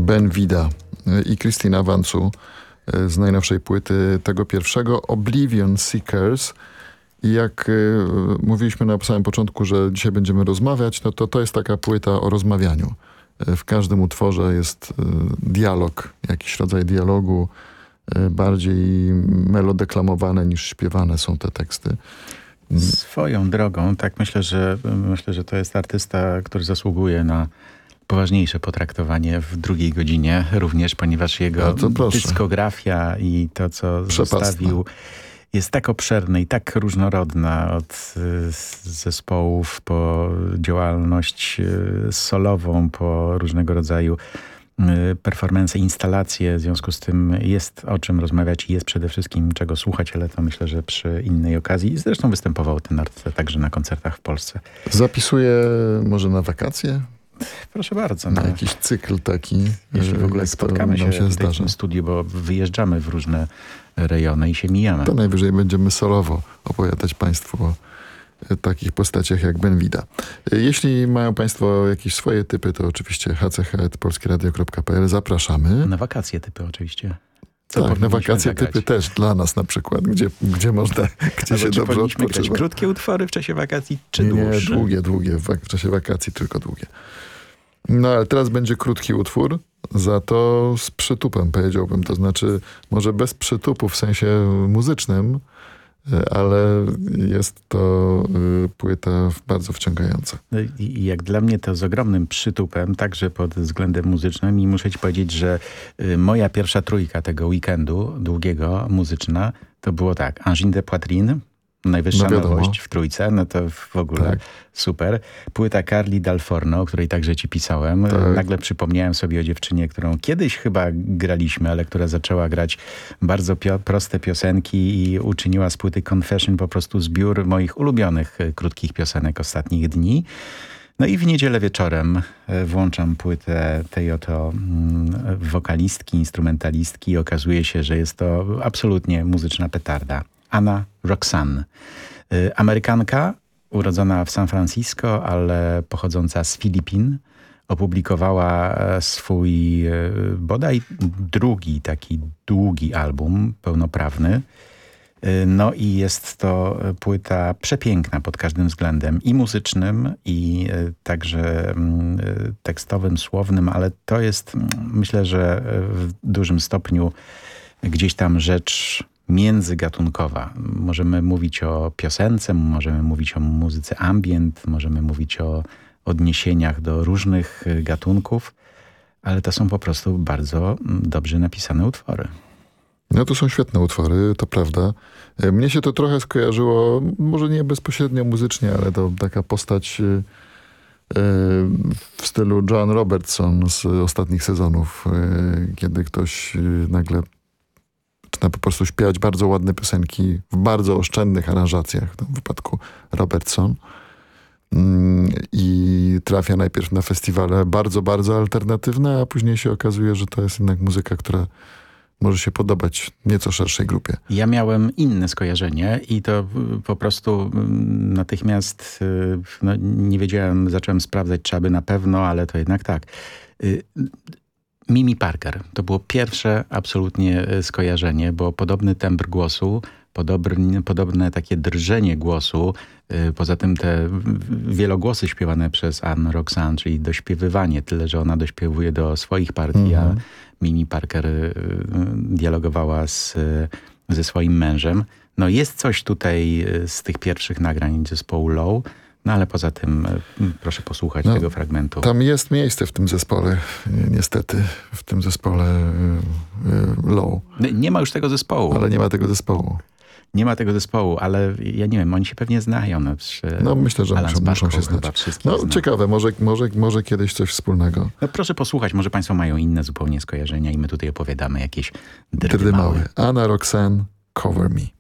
Ben Vida i Christina Vancu z najnowszej płyty tego pierwszego, Oblivion Seekers. I jak mówiliśmy na samym początku, że dzisiaj będziemy rozmawiać, no to jest taka płyta o rozmawianiu. W każdym utworze jest dialog, jakiś rodzaj dialogu, bardziej melodeklamowane niż śpiewane są te teksty. Swoją drogą, tak myślę, że to jest artysta, który zasługuje na poważniejsze potraktowanie w drugiej godzinie również, ponieważ jego dyskografia i to, co zostawił, jest tak obszerna i tak różnorodna, od zespołów po działalność solową, po różnego rodzaju performance, instalacje. W związku z tym jest o czym rozmawiać i jest przede wszystkim czego słuchać, ale to myślę, że przy innej okazji. Zresztą występował ten artysta także na koncertach w Polsce. Zapisuje może na wakacje? Proszę bardzo. Na jakiś cykl taki. Jeśli w ogóle spotkamy się w tym studiu, bo wyjeżdżamy w różne rejony i się mijamy. To najwyżej będziemy solowo opowiadać Państwu o takich postaciach jak Ben Vida. Jeśli mają Państwo jakieś swoje typy, to oczywiście hch@polskieradio.pl. Zapraszamy. Na wakacje typy oczywiście. Tak, na wakacje typy też dla nas na przykład, gdzie można, gdzie się dobrze odpoczywa. Krótkie utwory w czasie wakacji, czy dłuższe? Nie, długie. W czasie wakacji tylko długie. No ale teraz będzie krótki utwór, za to z przytupem powiedziałbym. To znaczy może bez przytupu w sensie muzycznym, ale jest to płyta bardzo wciągająca. I jak dla mnie to z ogromnym przytupem, także pod względem muzycznym, i muszę ci powiedzieć, że moja pierwsza trójka tego weekendu długiego, muzyczna, to było tak: Angine de Poitrine, najwyższa nowość w trójce, no to w ogóle super. Płyta Carly Dal Forno, o której także ci pisałem. Nagle przypomniałem sobie o dziewczynie, którą kiedyś chyba graliśmy, ale która zaczęła grać bardzo proste piosenki i uczyniła z płyty Confession po prostu zbiór moich ulubionych krótkich piosenek ostatnich dni. No i w niedzielę wieczorem włączam płytę tej oto wokalistki, instrumentalistki i okazuje się, że jest to absolutnie muzyczna petarda. Anna Roxanne. Amerykanka, urodzona w San Francisco, ale pochodząca z Filipin. Opublikowała swój bodaj drugi taki długi album, pełnoprawny. No i jest to płyta przepiękna pod każdym względem, i muzycznym, i także tekstowym, słownym, ale to jest, myślę, że w dużym stopniu gdzieś tam rzecz międzygatunkowa. Możemy mówić o piosence, możemy mówić o muzyce ambient, możemy mówić o odniesieniach do różnych gatunków, ale to są po prostu bardzo dobrze napisane utwory. No to są świetne utwory, to prawda. Mnie się to trochę skojarzyło, może nie bezpośrednio muzycznie, ale to taka postać w stylu Joan Robertson z ostatnich sezonów, kiedy ktoś nagle zaczyna po prostu śpiewać bardzo ładne piosenki w bardzo oszczędnych aranżacjach, w tym wypadku Robertson, i trafia najpierw na festiwale bardzo, bardzo alternatywne, a później się okazuje, że to jest jednak muzyka, która może się podobać nieco szerszej grupie. Ja miałem inne skojarzenie i to po prostu natychmiast nie wiedziałem, zacząłem sprawdzać, czy aby na pewno, ale to jednak tak. Mimi Parker. To było pierwsze absolutnie skojarzenie, bo podobny tembr głosu, podobne takie drżenie głosu, poza tym te wielogłosy śpiewane przez Anne Roxanne, czyli dośpiewywanie, tyle że ona dośpiewuje do swoich partii, a Mimi Parker dialogowała ze swoim mężem. No jest coś tutaj z tych pierwszych nagrań zespołu Low, no ale poza tym proszę posłuchać tego fragmentu. Tam jest miejsce w tym zespole, niestety, w tym zespole Low. Nie ma już tego zespołu. Ale nie ma tego zespołu. Nie ma tego zespołu, ale ja nie wiem, oni się pewnie znają. No myślę, że muszą się znać. No ciekawe, może kiedyś coś wspólnego. No proszę posłuchać, może państwo mają inne zupełnie skojarzenia i my tutaj opowiadamy jakieś drdy małe. Anna Roxanne, Cover Me.